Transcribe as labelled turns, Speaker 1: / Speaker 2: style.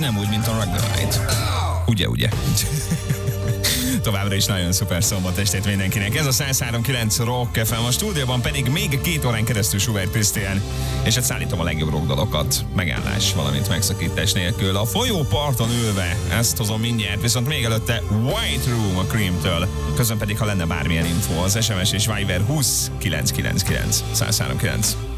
Speaker 1: nem úgy, mint a Rock the Night. Ugye? Továbbra is nagyon szuper szombat estét mindenkinek. Ez a 103.9 Rock FM, a stúdióban pedig még 2 órán keresztül Schubert Krisztián, és hát szállítom a legjobb rock dalokat, megállás, valamint megszakítás nélkül. A folyóparton ülve, ezt hozom mindjárt, viszont még előtte White Room a Cream-től. Közben pedig, ha lenne bármilyen info, az SMS és Viber 20 999 103.9.